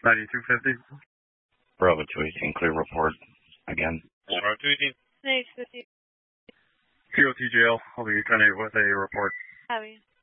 9250. Bravo 218, clear report again. Bravo 218. 9250. COT jail, I'll be 10-8 with a report. Copy.